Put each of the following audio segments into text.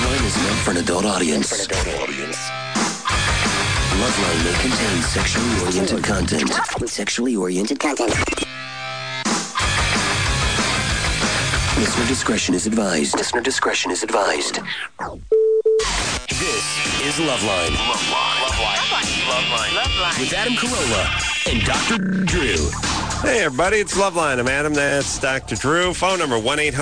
Loveline is meant for an adult audience. Loveline may contain sexually oriented content. Listener discretion is advised. This is Loveline. With Adam Carolla and Dr. Drew. Hey, everybody, it's Loveline. I'm Adam. That's Dr. Drew. Phone number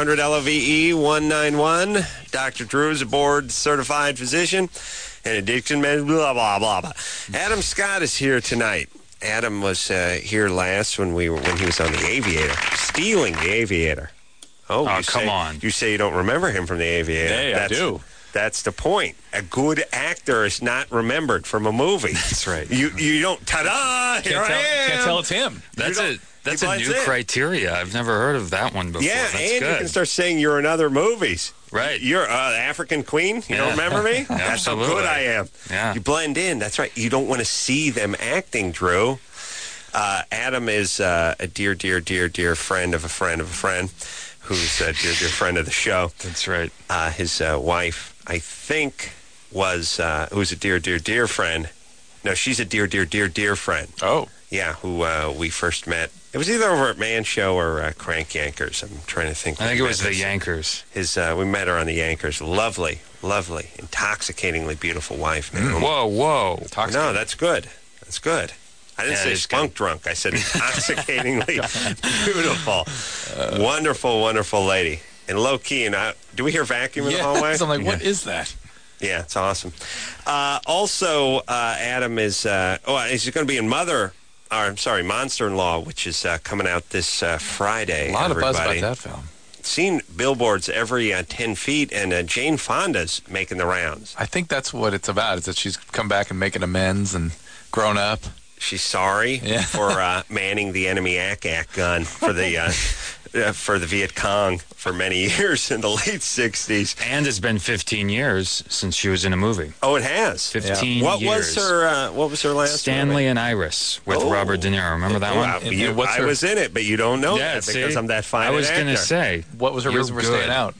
1-800-LOVE-191. Dr. Drew is a board-certified physician and addiction medicine, blah, blah, blah, blah. Adam Scott is here tonight. Adam was here last when he was on The Aviator, stealing The Aviator. Oh, come on. You say you don't remember him from The Aviator. Hey, I do. That's the point. A good actor is not remembered from a movie. That's right. You don't, ta-da, here I am. Can't tell it's him. That's a new criteria. I've never heard of that one before. Yeah, That's and good. you can start saying you're in other movies. Right. You're African Queen. You don't remember me? That's how good I am. Yeah. You blend in. That's right. You don't want to see them acting, Drew. Adam is a dear friend of a friend of a friend who's a dear friend of the show. That's right. His wife, I think, who's a dear friend. No, she's a dear friend. Oh. Yeah, who we first met. It was either over at Man Show or Crank Yankers. I'm trying to think. I think it was the Yankers. We met her on the Yankers. Lovely, intoxicatingly beautiful wife. Whoa. No, that's good. That's good. I didn't say spunk drunk. I said intoxicatingly beautiful. Wonderful lady. And low key. And do we hear vacuum in the hallway? So I'm like, what is that? Yeah, it's awesome. Also, Adam is he's going to be in Monster-in-Law, which is coming out this Friday. A lot of buzz about that film. Seen billboards every 10 feet, and Jane Fonda's making the rounds. I think that's what it's about, is that she's come back and making amends and grown up. She's sorry for manning the enemy ACAC gun for the Viet Cong for many years in the late 60s. And it's been 15 years since she was in a movie. Oh, it has? 15 years. What was her last Stanley movie? and Iris with Robert De Niro. Remember that one? I was in it, but you don't know that because I'm that fine I was going to say. What was her reason for staying out?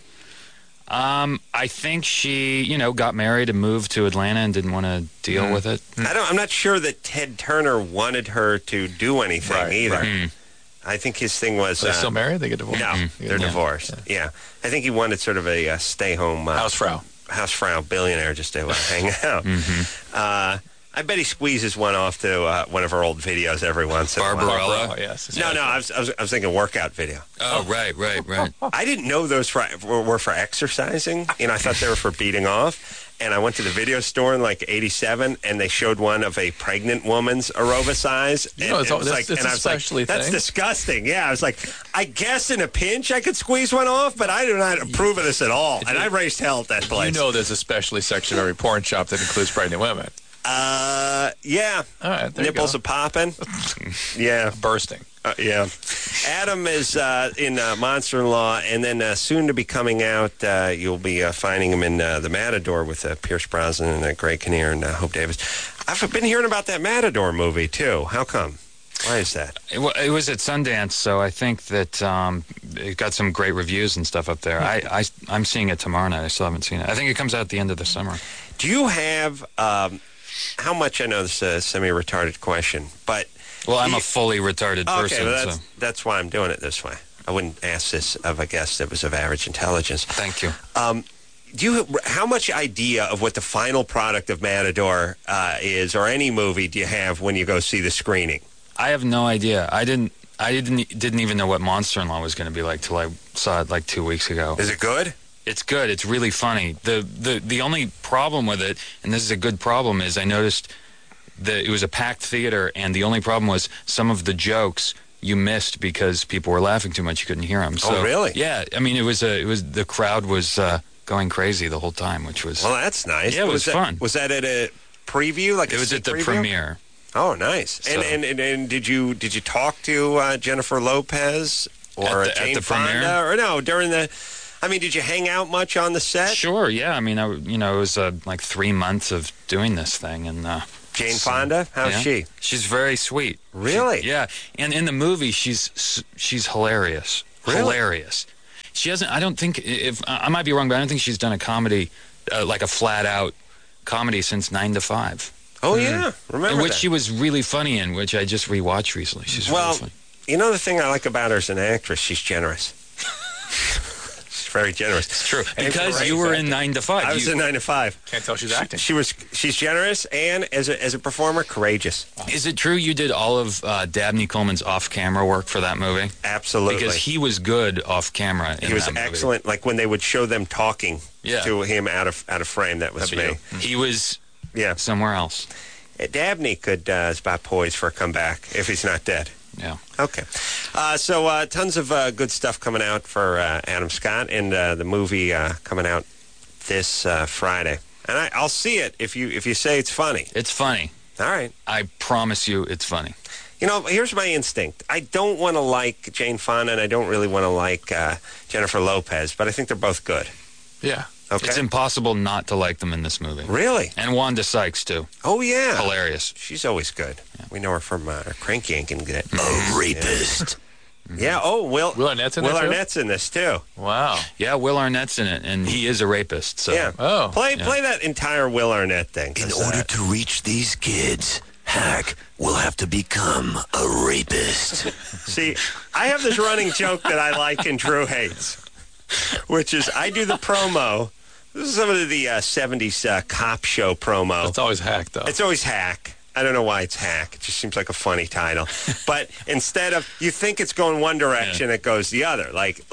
I think she, got married and moved to Atlanta and didn't want to deal with it. I'm not sure that Ted Turner wanted her to do anything either. Right. I think his thing was... Are they still married? They get divorced? No, they're divorced. Yeah. I think he wanted sort of a stay-home... Hausfrau billionaire just to hang out. I bet he squeezes one off to one of her old videos every once in a while. Barbarella? Yes. No, I was thinking workout video. Oh, right. I didn't know those were for exercising. I thought they were for beating off. And I went to the video store in like 87, and they showed one of a pregnant woman's aerobicize. It's a specialty thing. That's disgusting. Yeah, I was like, I guess in a pinch I could squeeze one off, but I do not approve of this at all. And I raised hell at that place. There's a specialty section of every porn shop that includes pregnant women. Yeah. All right, Nipples are popping. Yeah. Bursting. Yeah. Adam is in Monster-in-Law, and then soon to be coming out, you'll be finding him in The Matador with Pierce Brosnan and Greg Kinnear and Hope Davis. I've been hearing about that Matador movie, too. How come? Why is that? It was at Sundance, so I think that it got some great reviews and stuff up there. I'm seeing it tomorrow night. I still haven't seen it. I think it comes out at the end of the summer. Do you have... how much, I know this is a semi-retarded question, but... Well, I'm a fully retarded person. Okay, that's why I'm doing it this way. I wouldn't ask this of a guest that was of average intelligence. Thank you. How much idea of what the final product of Matador is, or any movie, do you have when you go see the screening? I have no idea. I didn't even know what Monster-in-Law was going to be like till I saw it like 2 weeks ago. Is it good? It's good. It's really funny. The only problem with it, and this is a good problem, is I noticed that it was a packed theater, and the only problem was some of the jokes you missed because people were laughing too much. You couldn't hear them. So, oh, really? Yeah. I mean, the crowd was going crazy the whole time, which was... Well, that's nice. Yeah, it was fun. Was that at a preview? It was at the preview? premiere. Oh, nice. So, and did you talk to Jennifer Lopez or Jane Fonda? Premiere? Or no, during the... I mean, did you hang out much on the set? Sure, yeah. I mean, it was like 3 months of doing this thing, and Jane Fonda, how's she? She's very sweet. Really? Yeah, and in the movie, she's hilarious. Really? Hilarious. She hasn't. I don't think I might be wrong, but I don't think she's done a comedy like a flat-out comedy since 9 to 5. Oh, yeah. Remember Which that. she was really funny in, which I just rewatched recently. She's Well, really funny. you know the thing I like about her as an actress? She's generous. She's very generous. It's true. And Because great you were actor. in 9 to 5. I was in 9 to 5. Can't tell she's acting. She's generous and as a performer, courageous. Is it true you did all of Dabney Coleman's off-camera work for that movie? Absolutely. Because he was good off-camera in He was that movie. excellent. Like when they would show them talking Yeah. to him out of frame, that was That'd me. be He was Yeah. somewhere else. Dabney is about poised for a comeback if he's not dead. Yeah. Okay. So tons of good stuff coming out for Adam Scott, and the movie coming out this Friday. And I'll see it if you say it's funny. It's funny. All right. I promise you it's funny. You know, here's my instinct. I don't want to like Jane Fonda, and I don't really want to like Jennifer Lopez, but I think they're both good. Yeah. Okay. It's impossible not to like them in this movie. Really? And Wanda Sykes, too. Oh, yeah. Hilarious. She's always good. We know her from Crank Yanking. A rapist. Yeah. Oh, Will Arnett's in Will there, too? Arnett's in this, too. Wow. Yeah, Will Arnett's in it, and he is a rapist. So. Yeah. Oh. Play that entire Will Arnett thing. In 'cause, order to reach these kids, Hack will have to become a rapist. See, I have this running joke that I like and Drew hates, which is I do the promo. This is some of the 70s cop show promo. It's always hacked, though. It's always Hack. I don't know why it's Hack. It just seems like a funny title. But instead of, you think it's going one direction, it goes the other. Like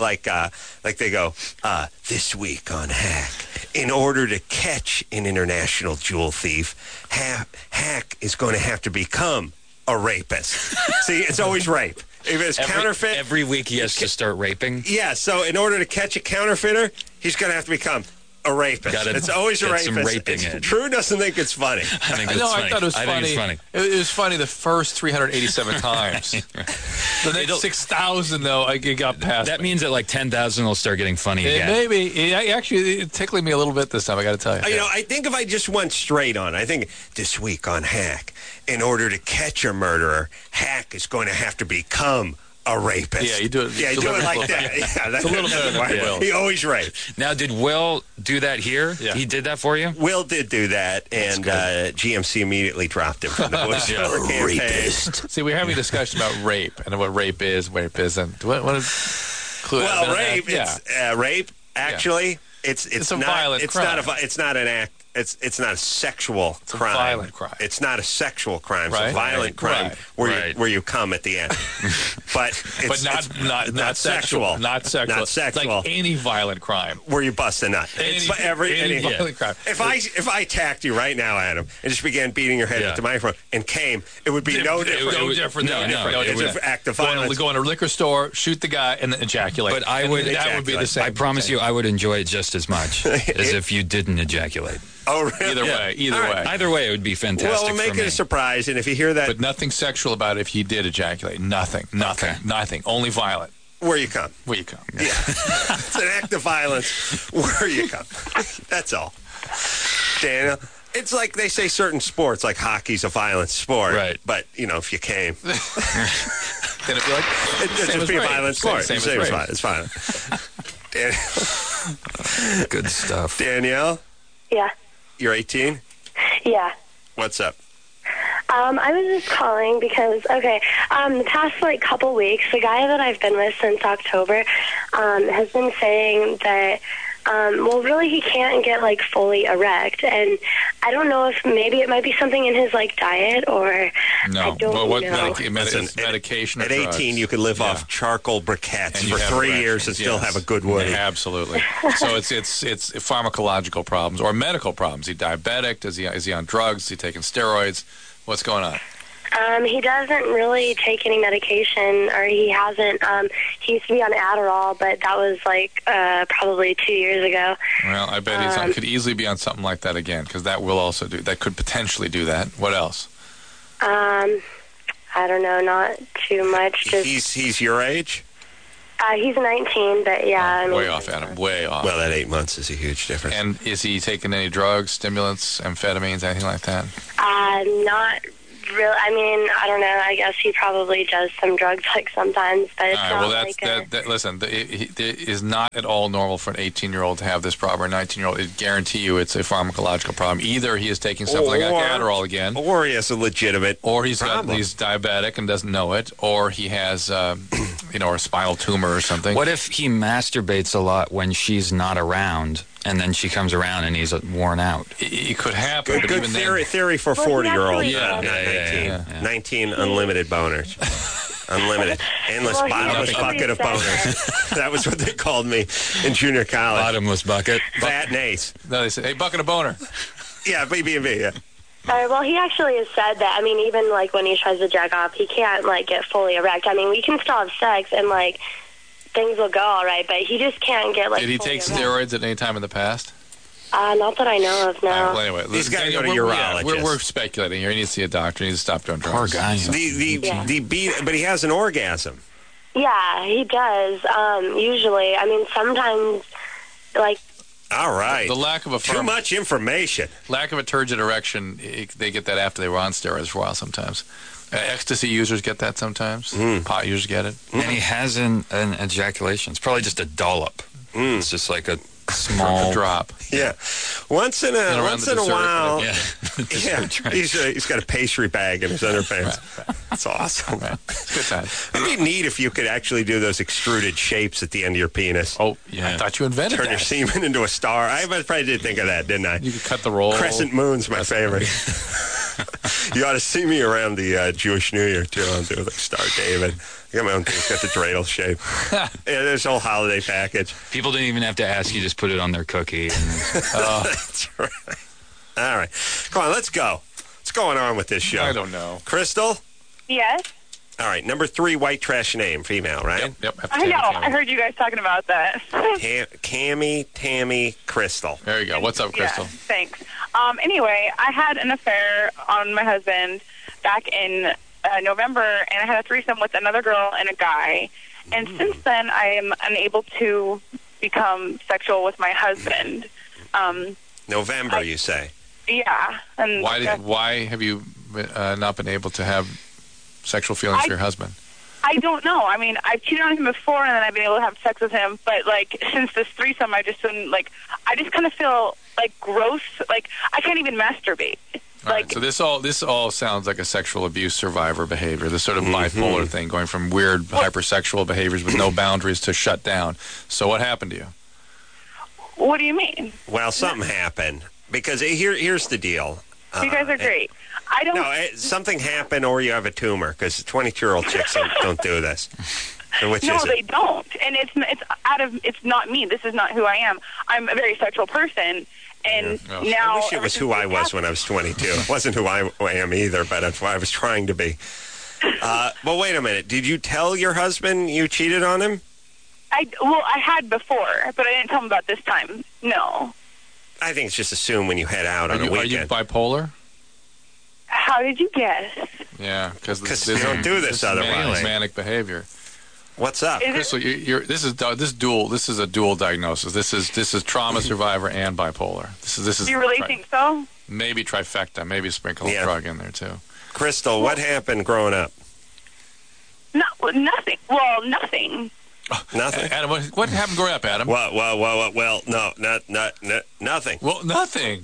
they go, this week on Hack, in order to catch an international jewel thief, Hack is going to have to become a rapist. See, it's always rape. If it's counterfeit. Every week he has to start raping. Yeah, so in order to catch a counterfeiter, he's going to have to become a rapist. It's always a get some rapist. raping in. Drew doesn't think it's funny. I think I it's know. funny. I thought it was I funny. think it's funny. It was funny the first 387 times. The next 6,000, though, it got past. That means that like 10,000 will start getting funny again. Maybe. Actually, it tickled me a little bit this time, I got to tell you. You know, I think if I just went straight on, I think this week on Hack, in order to catch a murderer, Hack is going to have to become a rapist. Yeah, you do it. Yeah, you do it like that. Yeah, It's a little better than Will. He always rapes. Now, did Will do that here? Yeah. He did that for you? Will did do that, and GMC immediately dropped him from the Bush A campaign. rapist. See, we're having a discussion about rape and what rape isn't. What clue? Well, rape. Yeah. It's rape. Actually, it's a not, violent it's crime. It's not an act. It's not a sexual crime. a violent crime. It's not a sexual crime. It's Right. a violent crime Right. where you come at the end. But it's not sexual. Not sexual. Not It's sexual. like any violent crime. Where you bust a nut. Any Yeah. violent crime. If I attacked you right now, Adam, and just began beating your head Yeah. with the microphone and came, it would be no different. No different. No, no, It's an act of Go violence. in a liquor store, shoot the guy, and then ejaculate. But I And would- that would be the same. I promise you I would enjoy it just as much as if you didn't ejaculate. Oh, really? Either way. Either All way. Either way, it would be fantastic Well, we'll make for it me. a surprise, and if you hear that, But nothing sexual about it if he did ejaculate. Nothing. Okay. Nothing. Only violent. where you come. Where you come. Yeah. It's an act of violence where you come. That's all. Daniel, it's like they say certain sports, like hockey's a violent sport. Right. But, if you came, Then it'd be like, it'd same just as be a rape. violent sport. Same You as say rape. it's violent. Good stuff. Danielle, Yeah. you're 18? Yeah. What's up? I was just calling because, the past, couple weeks, the guy that I've been with since October has been saying that, really he can't get, fully erect. And I don't know if maybe it might be something in his, diet or I No. don't Well, what know. medication or At 18, drugs? you could live Yeah. off charcoal briquettes And you for have 3 years and erections, still yes. have a good woody. Yeah, absolutely. So it's pharmacological problems or medical problems. Is he diabetic? Is he on drugs? Is he taking steroids? What's going on? He doesn't really take any medication, or he hasn't. He used to be on Adderall, but that was, probably 2 years ago. Well, I bet he could easily be on something like that again because that could potentially do that. What else? I don't know, not too much. Just He's your age? he's 19, but yeah. Way off, Adam. Way off. Well, that 8 months is a huge difference. And is he taking any drugs, stimulants, amphetamines, anything like that? Not really, I mean, I don't know. I guess he probably does some drugs like sometimes, but it's All right, not well, like listen, it is not at all normal for an 18-year-old to have this problem, or a 19-year-old. I guarantee you it's a pharmacological problem. Either he is taking something like Adderall again, or he has a legitimate or he's problem. he's diabetic and doesn't know it, or he has, a spinal tumor or something. What if he masturbates a lot when she's not around, and then she comes around and he's worn out? It could happen, but Good even theory for Well, he 40-year-olds. actually Not does. 19. 19 unlimited boners. Unlimited. Endless Well, he bottomless actually bucket of said boners. That was what they called me in junior college. Bottomless bucket. Fat and ace. No, they say, hey, bucket of boner. Yeah, BB&B, yeah. well, he actually has said that. I mean, even like when he tries to jack off, he can't like get fully erect. I mean, we can still have sex and like things will go all right, but he just can't get like. Did he fully take erect. steroids at any time in the past? Not that I know of. No. All right, well, anyway, He's gotta Daniel, go to we're- urologist. We're speculating here. He needs to see a doctor. He needs to stop doing drugs. Poor guy. But he has an orgasm. Yeah, he does. Usually, I mean, sometimes like. All right. The lack of a Too much information. lack of a turgid erection, they get that after they were on steroids for a while sometimes. Ecstasy users get that sometimes. Pot users get it. And he has an ejaculation. It's probably just a dollop. It's just like a small drop. Yeah. Once in around a the dessert, while. Yeah. Yeah. He's got a pastry bag in his underpants. That's awesome. It's a good time. It'd be neat if you could actually do those extruded shapes at the end of your penis. Oh, yeah. I thought you invented Turn that. your semen into a star. I probably did think of that, didn't I? You could cut the roll. Crescent moon's my favorite. You ought to see me around the Jewish New Year, too. I'll do like Star David. I got my own thing. It's got the dreidel shape. Yeah, there's a whole holiday package. People didn't even have to ask. You just put it on their cookie. And That's right. All right. Come on, let's go. What's going on with this show? I don't know. Crystal? Yes. All right, number 3, white trash name, female, right? Yep. I know. I heard you guys talking about that. Cammy, Tammy, Crystal. There you go. What's up, Crystal? Yeah, thanks. Anyway, I had an affair on my husband back in November, and I had a threesome with another girl and a guy. And since then, I am unable to become sexual with my husband. November, you say? Yeah. And Why have you not been able to have sexual feelings for your husband? I don't know. I mean, I've cheated on him before, and then I've been able to have sex with him. But like since this threesome, I just been like, I just kind of feel like gross. Like I can't even masturbate. All right, so this all sounds like a sexual abuse survivor behavior. This sort of bipolar thing, going from weird hypersexual behaviors with no boundaries to shut down. So what happened to you? What do you mean? Well, something happened. Because here's the deal. You guys are great. I don't. No, something happened or you have a tumor, because 22-year-old chicks don't do this. So which No, is it? they don't, and it's not me. This is not who I am. I'm a very sexual person, and now I wish it was who I was when I was 22. It wasn't who I am either, but that's what I was trying to be. Well, wait a minute. Did you tell your husband you cheated on him? I had before, but I didn't tell him about this time. No. I think it's just assumed when you head out on a Are you weekend. bipolar? How did you guess? Yeah, because you don't do this otherwise. Manic behavior. What's up? Crystal, this is a dual diagnosis. This is trauma survivor and bipolar. This is. Do you really think so? Maybe trifecta. Maybe sprinkle a drug in there too. Crystal, what happened growing up? No, nothing. Well, nothing. Nothing. Adam, what happened growing up, Adam? Well, no, nothing. Well, nothing.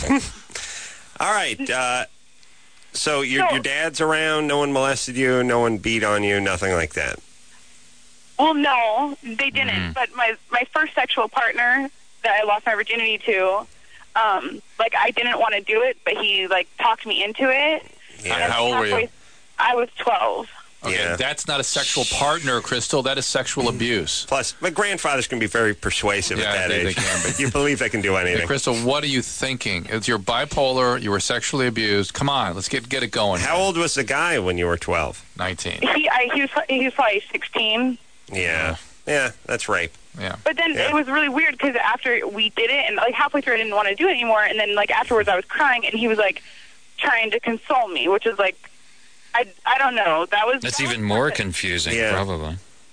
All right. So your dad's around. No one molested you. No one beat on you. Nothing like that. Well, no, they didn't. But my first sexual partner that I lost my virginity to, I didn't want to do it, but he talked me into it. Yeah. How old were you? I was 12. Okay, Yeah. that's not a sexual partner, Crystal. That is sexual abuse. Plus, my grandfathers can be very persuasive Yeah, at that they age. can be. You believe they can do anything. Hey, Crystal, what are you thinking? You're bipolar. You were sexually abused. Come on, let's get it going. How old was the guy when you were 12? 19. He was probably 16. Yeah, that's rape. Yeah. But then Yeah. it was really weird because after we did it, and halfway through I didn't want to do it anymore, and then afterwards I was crying, and he was trying to console me, which is I don't know. that's even more confusing, Yeah. probably.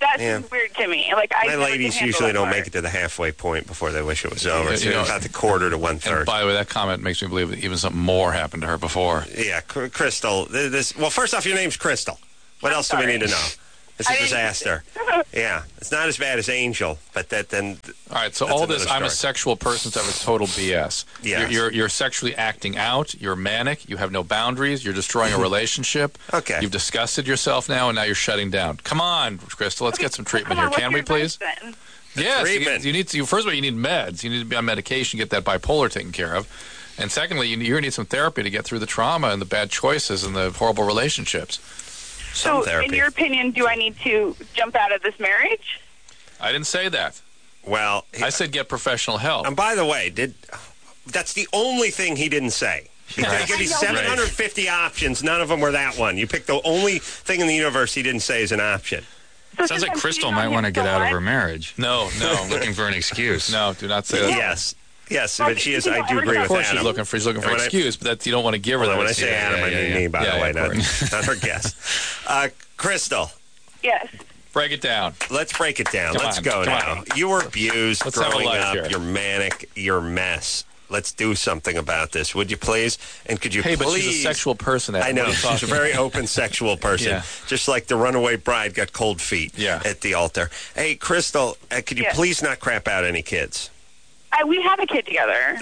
That Yeah. seems weird to me. Like I My never ladies can handle usually that don't part. make it to the halfway point before they wish it was over. Yeah, So you know, about the quarter to 1/3. And by the way, that comment makes me believe that even something more happened to her before. Yeah, Crystal. Well, first off, your name's Crystal. What else do we need to know? It's a I didn't- disaster. Yeah, it's not as bad as Angel, but then All right, so That's all this, another I'm a story. sexual person stuff is total BS. Yes. You're sexually acting out. You're manic. You have no boundaries. You're destroying a relationship. Okay. You've disgusted yourself now, and now you're shutting down. Come on, Crystal, let's get some treatment Come on, here, can we, what's your please? advice then? Yes, treatment. you need to. First of all, you need meds. You need to be on medication, get that bipolar taken care of. And secondly, you're going to need some therapy to get through the trauma and the bad choices and the horrible relationships. some So, therapy. in your opinion, do I need to jump out of this marriage? I didn't say that. Well, I said get professional help. and by the way, that's the only thing he didn't say. He Right. gave you Right. 750 options. None of them were that one. You picked the only thing in the universe he didn't say is an option. So Sounds since like I'm Crystal cheating on might him want to get so out of much- her marriage. No, Looking for an excuse. no, do not say that. Yes, Well, but she is. you know, I do agree every with Of course, Adam. she's looking for And an when I- excuse, but that you don't want to give her that. When I say excuse. Adam, I mean me, by the way, of not, course. not her guest. Crystal, Yes. Break it down. let's break it down. Come Let's on, go come now. on. You were abused Let's have a growing life up. here. You're manic. You're a mess. Let's do something about this, would you please? And could you Hey, please? but she's a sexual person. Adam. I know. What are you She's a talking very about? open sexual person. Yeah. Just like the runaway bride got cold feet Yeah. at the altar. Hey, Crystal, could you Yes. please not crap out any kids? We have a kid together.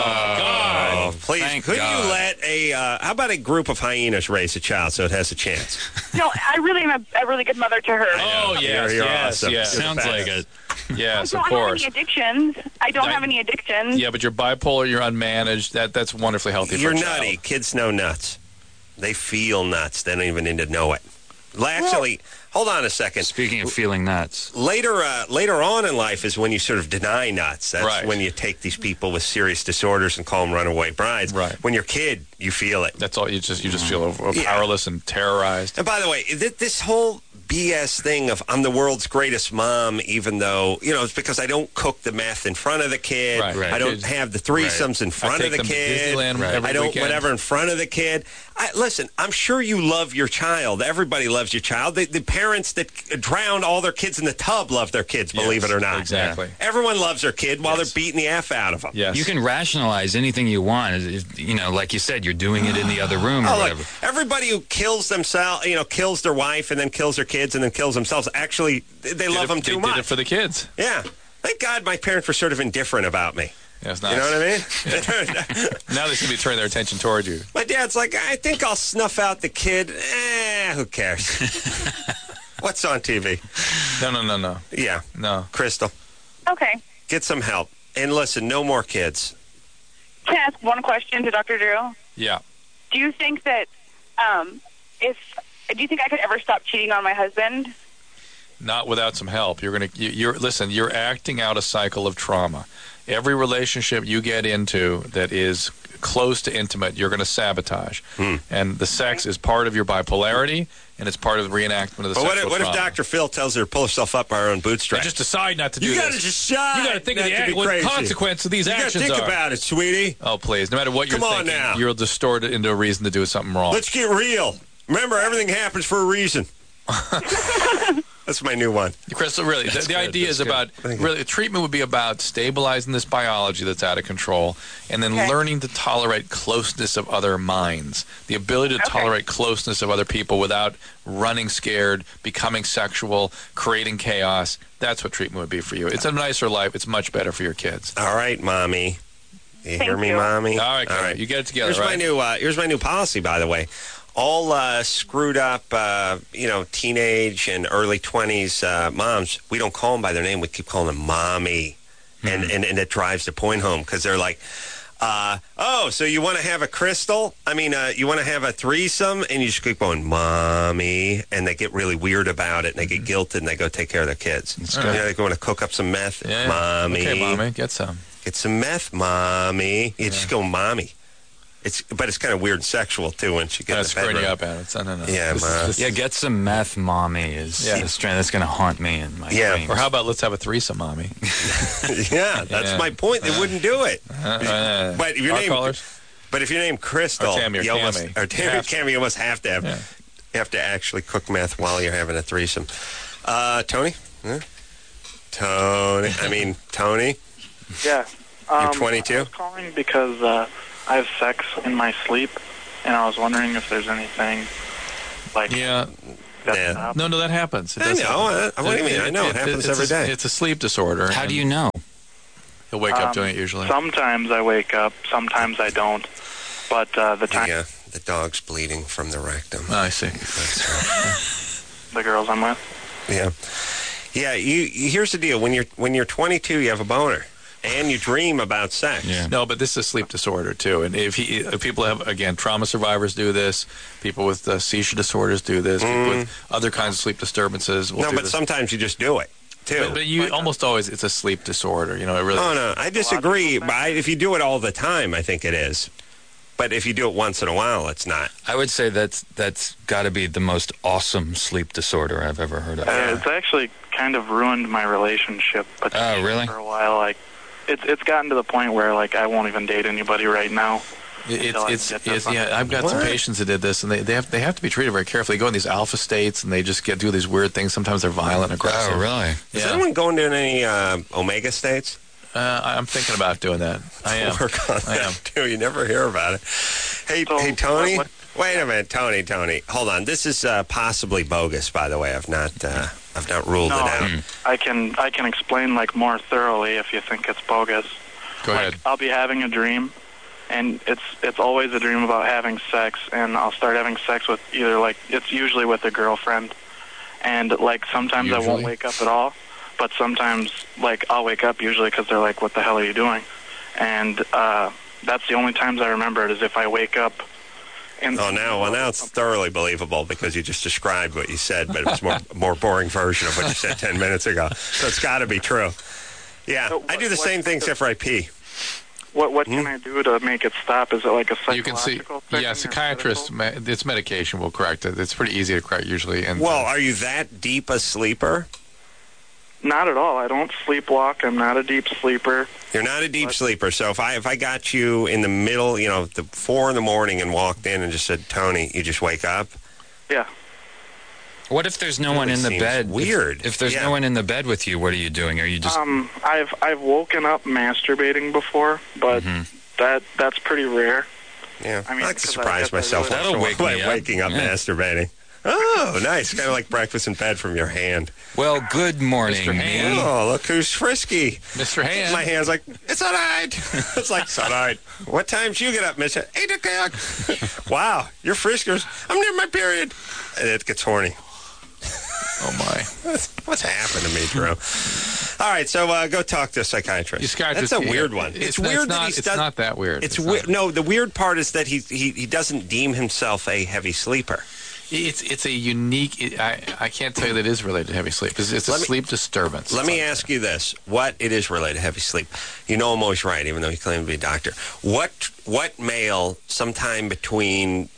Oh, please. Thank Could God. you let how about a group of hyenas raise a child so it has a chance? No, I really am a really good mother to her. Oh, yes, You're yes, awesome. yes. You're the Sounds like best. it. Yes, I of don't course. have any addictions. I don't have any addictions. Yeah, but you're bipolar, you're unmanaged. That's wonderfully healthy for You're a child. nutty. Kids know nuts. They feel nuts. They don't even need to know it. Actually, hold on a second. Speaking of feeling nuts, Later on in life is when you sort of deny nuts. That's Right. when you take these people with serious disorders and call them runaway brides. Right. When you're a kid, you feel it. That's all. You just feel powerless and terrorized. And by the way, this whole BS thing of I'm the world's greatest mom, even though, it's because I don't cook the meth in front of the kid. Right. Right. I don't have the threesomes in front of take the them to kid. Disneyland every I don't weekend. whatever in front of the kid. Listen, I'm sure you love your child. Everybody loves your child. The parents that drowned all their kids in the tub love their kids, believe Yes, it or not. exactly. Everyone loves their kid while Yes. they're beating the F out of them. Yes. you can rationalize anything you want. Like you said, you're doing it in the other room or Oh, look, whatever. everybody who kills themselves, kills their wife and then kills their kids and then kills themselves, actually, they love them too They much. did it for the kids. Yeah. Thank God my parents were sort of indifferent about me. Yeah, it's You nice. know what I mean? Now they seem to be turning their attention toward you. My dad's like, I think I'll snuff out the kid. Who cares? What's on TV? No. Yeah. No. Crystal, Okay. get some help. And listen, no more kids. Can I ask one question to Dr. Drew? Yeah. Do you think that do you think I could ever stop cheating on my husband? Not without some help. Listen, you're acting out a cycle of trauma. Every relationship you get into that is close to intimate, you're going to sabotage. And the sex is part of your bipolarity, and it's part of the reenactment of the But sexual what if trauma. Dr. Phil tells her to pull herself up by her own You bootstraps? just decide not to do You this. got to decide. You got to think of not to be what crazy. consequence of these You got to actions think are. about it, sweetie. Oh, please. No matter what you're Come on thinking, now. you'll distort it into a reason to do something wrong. Let's get real. Remember, everything happens for a reason. That's my new one. Crystal, really, the good, idea is that's about, really, treatment would be about stabilizing this biology that's out of control and then Okay. learning to tolerate closeness of other minds. The ability to tolerate closeness of other people without running scared, becoming sexual, creating chaos. That's what treatment would be for you. It's a nicer life. It's much better for your kids. All right, mommy. You hear Thank me, you. mommy? All right, Kevin, you get it together, Here's right? here's my new policy, by the way. All screwed up, teenage and early 20s moms, we don't call them by their name. We keep calling them mommy. And it drives the point home because they're like, so you want to have a Crystal? You want to have a threesome? And you just keep going, mommy. And they get really weird about it, and they get guilted, and they go take care of their kids. That's You good. know, they want to cook up some meth. Yeah. Mommy. Okay, mommy, get some. Get some meth, mommy. You just go, mommy. But it's kind of weird and sexual, too, once you get in That's the screwing bedroom. you up, Adam. It's, no. Yeah, Ma. Yeah, get some meth, mommy. Yeah. The strain that's going to haunt me in my Yeah. dreams. Or how about let's have a threesome, mommy? Yeah, that's Yeah. my point. They wouldn't do it. But if your Our name, callers? but if your name Crystal, Or Tammy or you almost, Cammy. or Tammy, You have to. Cammy, you almost have to have. Yeah. You have to actually cook meth while you're having a threesome. Tony? Huh? Tony. Yeah. You're 22? I was calling because I have sex in my sleep, and I was wondering if there's anything like Yeah. Yeah. No, that happens. It I does know. happen. What do you mean? I know. It happens every day. It's a sleep disorder. How do and you know? He'll wake up doing it usually. Sometimes I wake up, sometimes I don't. But the time The dog's bleeding from the rectum. Oh, I see. That's the girls I'm with. right. Yeah. Here's the deal. When you're 22, you have a boner, and you dream about sex. Yeah. No, but this is a sleep disorder too. And if people have, again, trauma survivors do this. People with seizure disorders do this. People with other kinds of sleep disturbances will No, do but this. sometimes you just do it too. But you almost always, it's a sleep disorder. It really. Oh no, I disagree. But if you do it all the time, I think it is. But if you do it once in a while, it's not. I would say that's got to be the most awesome sleep disorder I've ever heard of. It's actually kind of ruined my relationship. But Oh, really? For a while, like it's gotten to the point where like I won't even date anybody right now. I've got some patients that did this, and they have to be treated very carefully. They go in these alpha states, and they just do these weird things. Sometimes they're violent, aggressive. Oh, really? Is Yeah. anyone going to any omega states? I'm thinking about doing that. I am. Work on I that am. too. You never hear about it. Hey, So, Tony. what- Wait a minute, Tony. Hold on. This is possibly bogus, by the way. I've not ruled No, it out. I can explain like more thoroughly if you think it's bogus. Go ahead. I'll be having a dream, and it's always a dream about having sex, and I'll start having sex with it's usually with a girlfriend, and like sometimes I won't Usually? wake up at all, but sometimes like I'll wake up usually because they're like, "What the hell are you doing?" And that's the only times I remember it is if I wake up. And Now it's thoroughly believable because you just described what you said, but it was more boring version of what you said 10 minutes ago. So it's got to be true. Yeah, So I do the same thing except for I pee. What can I do to make it stop? Is it like a psychological You can see, thing? yeah, or psychiatrist. medical? It's medication will correct it. It's pretty easy to correct usually. And Well, are you that deep a sleeper? Not at all. I don't sleepwalk. I'm not a deep sleeper. You're not a deep sleeper. So if I got you in the middle, the 4 a.m. and walked in and just said, Tony, you just wake up? Yeah. What if there's no one in the seems bed? weird. If there's Yeah. no one in the bed with you, what are you doing? Are you just... I've woken up masturbating before, but that's pretty rare. Yeah, I mean, I like to 'cause surprise I myself really- That'll wake me up. waking up Yeah. masturbating. Oh, nice. Kind of like breakfast in bed from your hand. Well, good morning, Mr. Hand. me. Oh, look who's frisky. Mr. Hand. My hand's like, it's all right. It's like, it's all right. What time do you get up, Mr. 8 o'clock? Wow, you're friskers. I'm near my period. And it gets horny. Oh my. What's happened to me, Drew? All right, so go talk to a psychiatrist. You psychiatrist, That's a yeah. weird one. It's weird that he's It's not that weird. It's not. weird. No, the weird part is that he doesn't deem himself a heavy sleeper. It's a unique. I can't tell you that it is related to heavy sleep. It's a sleep disturbance. Let me ask you this: what it is related to heavy sleep? I'm always right, even though you claim to be a doctor. What male, sometime between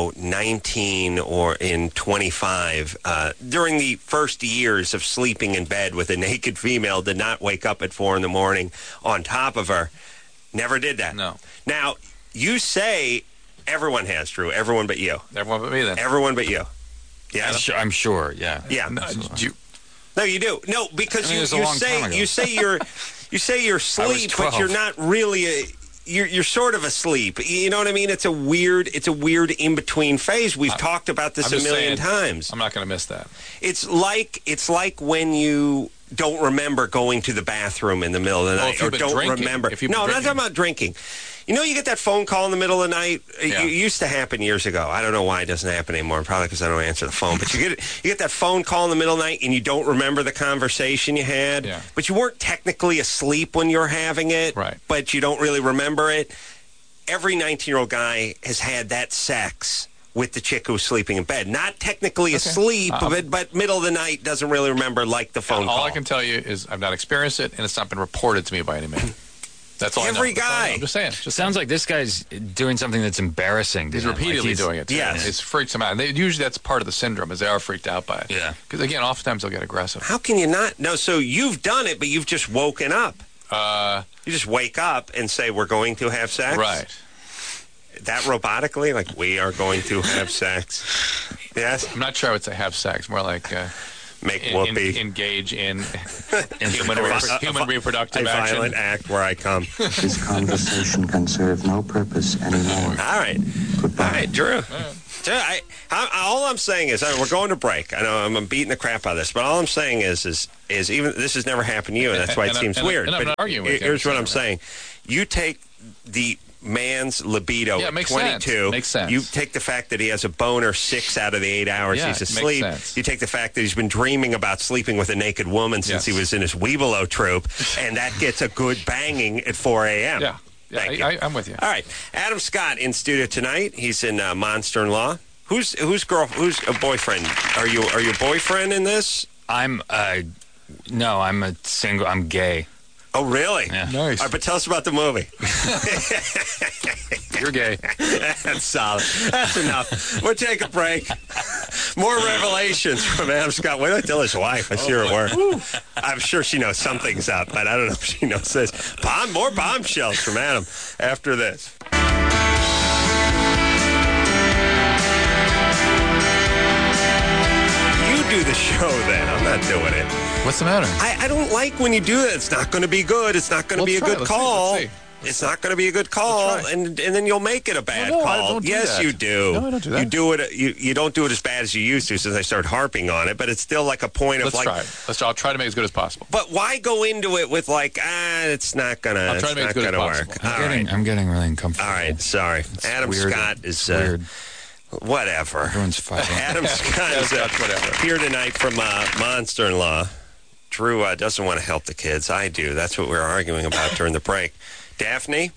19 or in 25, during the first years of sleeping in bed with a naked female, did not wake up at 4 a.m. on top of her? Never did that. No. Now you say everyone has, Drew. Everyone but you. Everyone but me then. Everyone but you. Yeah. I'm sure, yeah. Yeah. No, No, you do. No, because I mean, it was a long time ago. you say you're asleep, but 12. you're not really. You're sort of asleep. You know what I mean? It's a weird in between phase. We've talked about this I'm a just million saying, times. I'm not going to miss that. It's like when you don't remember going to the bathroom in the middle of the night, if you've or been don't drinking. remember. If you've No, been I'm not drinking. talking about drinking. You get that phone call in the middle of the night. Yeah. It used to happen years ago. I don't know why it doesn't happen anymore. Probably because I don't answer the phone. But you get that phone call in the middle of the night and you don't remember the conversation you had. Yeah. But you weren't technically asleep when you were having it. Right. But you don't really remember it. Every 19-year-old guy has had that sex with the chick who's sleeping in bed. Not technically asleep, but middle of the night, doesn't really remember, like the phone call. All I can tell you is I've not experienced it, and it's not been reported to me by any man. That's all. Every I know. That's all I know. guy. I'm just saying. It sounds like this guy's doing something that's embarrassing to He's him. repeatedly Like doing it. too. Yes. It freaks him out. And usually that's part of the syndrome, is they are freaked out by it. Yeah. Because, again, oftentimes they'll get aggressive. How can you not? No, so you've done it, but you've just woken up. You just wake up and say, we're going to have sex? Right. That robotically? Like, we are going to have sex? Yes? I'm not sure I would say have sex. More like make Whoopi engage in Intercourse. human reproductive a action. violent act where I come. This conversation can serve no purpose anymore. All right. Goodbye. All right, Drew. Drew, all I'm saying is, we're going to break. I know I'm beating the crap out of this, but all I'm saying is even this has never happened to you, and that's why it seems weird. And I'm but not arguing with you. here's what I'm saying: you take the man's libido Yeah, it at makes 22. sense. Makes sense. You take the fact that he has a boner 6 out of the 8 hours Yeah, he's it makes asleep. sense. You take the fact that he's been dreaming about sleeping with a naked woman since Yes. he was in his Weebelo troupe, and that gets a good banging at 4 a.m. Yeah. Thank you. I'm with you. All right, Adam Scott in studio tonight. He's in Monster in Law. Who's a boyfriend? Are you a boyfriend in this? I'm no, I'm a single. I'm gay. Oh, really? Yeah. Nice. All right, but tell us about the movie. You're gay. That's solid. That's enough. We'll take a break. More revelations from Adam Scott. Wait till I tell his wife. I see her at work. I'm sure she knows something's up, but I don't know if she knows this. More bombshells from Adam after this. You do the show then. I'm not doing it. What's the matter? I don't like when you do that. It's not going to be good. It's not going to be a Let's try it. good Let's see. call. Let's see. It's not going to be a good call, Let's try. and then you'll make it a bad No, I call. don't do Yes, that. you do. No, I don't do that. You do it. You don't do it as bad as you used to since I started harping on it. But it's still like a point Let's of like. try. I'll try to make it as good as possible. But why go into it with like it's not gonna. I'll try to make it as good as work. possible. All right. I'm getting really uncomfortable. All right. Sorry. Adam weird. Scott is It's weird. whatever. Everyone's fighting. Adam Scott is Scott's whatever. here tonight from Monster in Law. Drew doesn't want to help the kids. I do. That's what we were arguing about during the break. Daphne,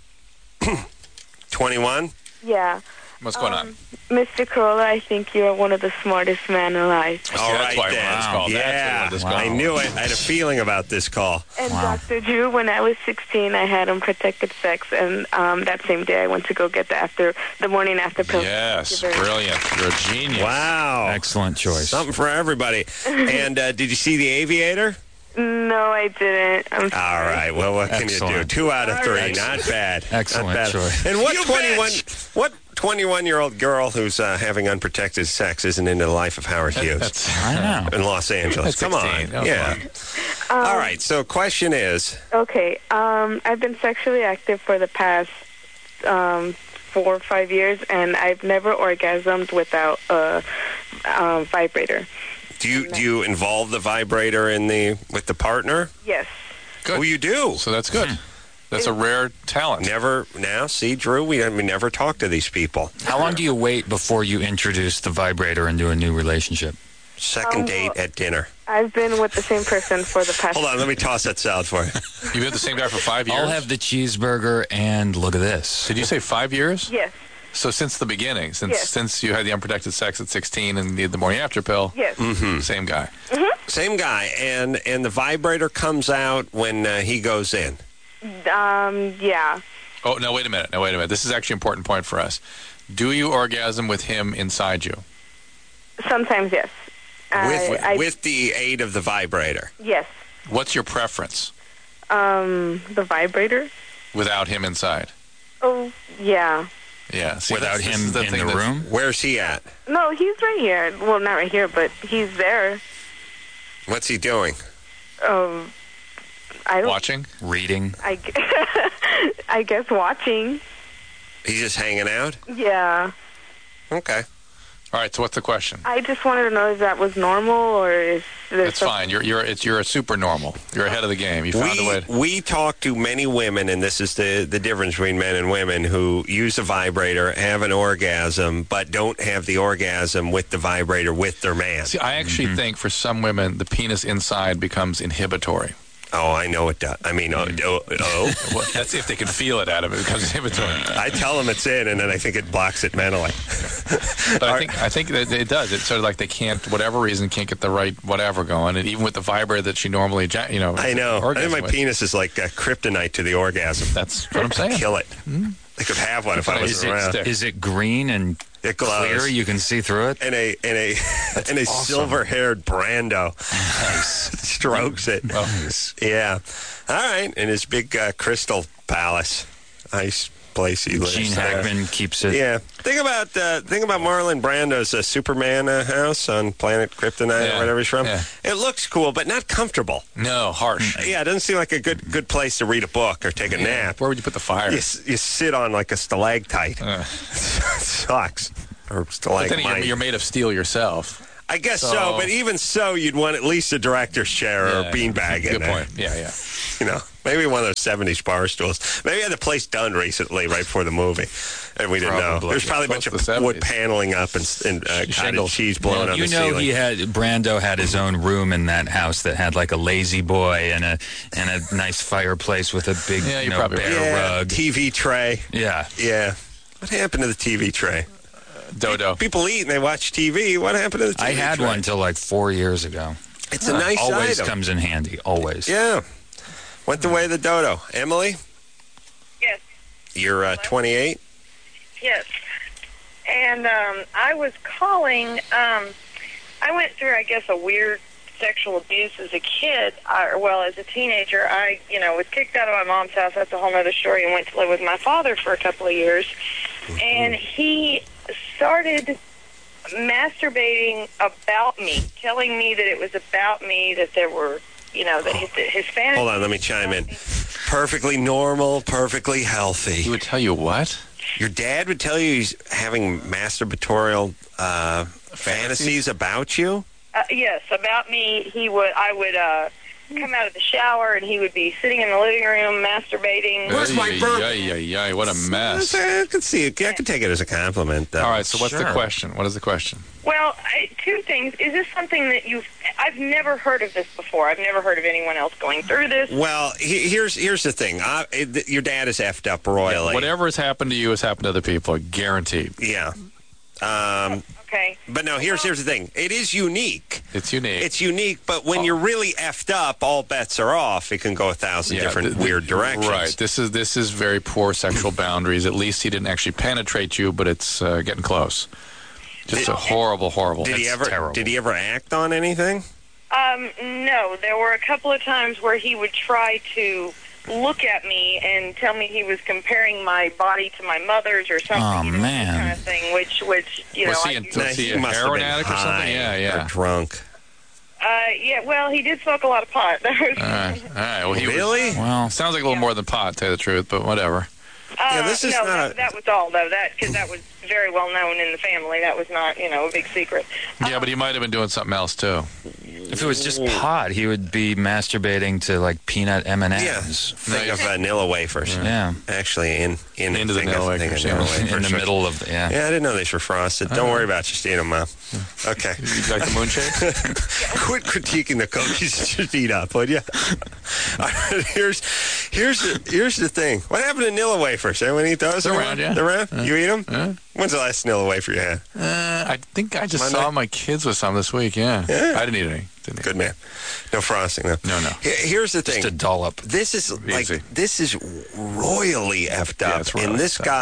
21. Yeah. What's going on? Mr. Corolla, I think you are one of the smartest men alive. All that's right, why I then. wanted this call. That's why I Yeah, wanted this call. I knew it. I had a feeling about this call. And Wow. Dr. Drew, when I was 16, I had unprotected sex, and that same day I went to go get the morning after pill. Yes, Thank you very much. brilliant. You're a genius. Wow. Excellent choice. Something for everybody. And did you see The Aviator? No, I didn't. I'm All sorry. right. Well, what can you do? Excellent. 2 out of 3. Excellent. Not bad. Excellent Not bad. choice. And what You 21? bitch! What 21-year-old girl who's having unprotected sex isn't into the life of Howard Hughes That's I know. in Los Angeles? That's Come 16. on. Oh, Yeah. fine. All right. So, question is. Okay. I've been sexually active for the past 4 or 5 years, and I've never orgasmed without a vibrator. Do you involve the vibrator with the partner? Yes. Good. Oh, you do. So that's good. That's a rare talent. Never now. See, Drew, we never talk to these people. How long do you wait before you introduce the vibrator into a new relationship? Second date at dinner. I've been with the same person for the past. Hold on, let me toss that salad for you. You've been with the same guy for 5 years? I'll have the cheeseburger and look at this. Did you say 5 years? Yes. So since the beginning, Yes. since you had the unprotected sex at 16 and needed the morning after pill, Yes. same guy. Same guy, and the vibrator comes out when he goes in. Yeah. Oh, no, wait a minute. This is actually an important point for us. Do you orgasm with him inside you? Sometimes, yes. With the aid of the vibrator. Yes. What's your preference The vibrator. without him inside? Oh, yeah. Yeah. See, Without this him is in thing the that's- room? Where's he at? No, he's right here. Well, not right here, but he's there. What's he doing? I don't. Watching? Reading? I guess watching. He's just hanging out? Yeah. Okay. All right, so what's the question? I just wanted to know if that was normal or is there That's fine. You're a super normal. You're ahead of the game. You found a way. We talk to many women, and this is the difference between men and women, who use a vibrator, have an orgasm, but don't have the orgasm with the vibrator with their man. See, I actually think for some women, the penis inside becomes inhibitory. Oh, I know it does. I mean, Well, that's if they can feel it out of it. It becomes inhibitory. I tell them it's in, and then I think it blocks it mentally. But I think that it does. It's sort of like they can't, for whatever reason, can't get the right whatever going. And even with the vibrator that she normally, I know. I orgasm think my with. penis is like kryptonite to the orgasm. That's what I'm saying. Kill it. I could have one if I was Is around. is it green and It glows. clear? You can see through it? And a awesome. silver-haired Brando strokes it. Nice. Yeah. All right. In his big crystal palace. Nice. place he lives. Gene Hackman keeps it. Yeah. Think about Marlon Brando's Superman house on planet Kryptonite or whatever he's from. Yeah. It looks cool, but not comfortable. No, harsh. Yeah, it doesn't seem like a good place to read a book or take a nap. Where would you put the fire? You sit on like a stalactite. It sucks. Or But stalagmite. then you're made of steel yourself. I guess so, but even so, you'd want at least a director's chair or a beanbag in Good there. point. Yeah. You know, maybe one of those 70s bar stools. Maybe I had the place done recently, right before the movie, and we didn't know. Probably. There's probably a bunch Close to of the wood 70s. paneling up and cottage Shingles. cheese blowing on You the know, ceiling. Brando had his own room in that house that had like a lazy boy and a nice fireplace with a big Yeah, you're probably right. bear rug. TV tray. Yeah. Yeah. What happened to the TV tray? Dodo. People eat and they watch TV. What happened to the TV I had tray? one till like 4 years ago. It's a nice Always item. comes in handy. Always. Yeah. Went the way of the dodo. Emily, Yes. you're 28. Yes. And I was calling. I went through, I guess, a weird sexual abuse as a kid. As a teenager, I was kicked out of my mom's house. That's a whole other story. And went to live with my father for a couple of years. And he started masturbating about me, telling me that it was about me, that there were, that his fantasy. Hold on, let me chime in. Perfectly normal, perfectly healthy. He would tell you what? Your dad would tell you he's having masturbatorial fantasies about you? Yes, about me. I would come out of the shower, and he would be sitting in the living room masturbating. Where's my burp? What a mess. I could see it. I could take it as a compliment, though. All right, so what's the question? What is the question? Well, two things. Is this something that I've never heard of this before. I've never heard of anyone else going through this. Well, here's the thing. Your dad is effed up royally. Whatever has happened to you has happened to other people, guaranteed. Yeah. Okay. But no, here's the thing. It is unique. It's unique. It's unique, but when you're really effed up, all bets are off. It can go 1,000 different weird directions. Right. This is very poor sexual boundaries. At least he didn't actually penetrate you, but it's getting close. Just a horrible. Did he ever act on anything? No. There were a couple of times where he would try to look at me and tell me he was comparing my body to my mother's or something. Oh, man. That kind of thing, which was he a heroin addict or something? Yeah. Or drunk. Well, he did smoke a lot of pot. All right. Well, really? Well, sounds like a little more than pot, to tell you the truth, but whatever. This is that was all, though. Because that was very well known in the family. That was not, a big secret. Yeah, but he might have been doing something else, too. if it was just pot, he would be masturbating to like peanut M&Ms. Yeah. Think of vanilla wafers. Yeah. Actually, into the vanilla wafers, in the middle of Yeah, I didn't know these were frosted. Don't worry about just eating them, Mom. Okay. You like the moonshake? Quit critiquing the cookies. Just eat up, would you? Here's the thing. What happened to Nilla wafers? Anyone eat those? They're around, yeah. They're around? You eat them? When's the last Nilla wafer you had? I think I just Monday? saw my kids with some this week, yeah. I didn't eat any. Good man. No frosting, though. No. Here's the thing. Just a dollop. This is Easy. this is royally effed up. it's royally and this effed up.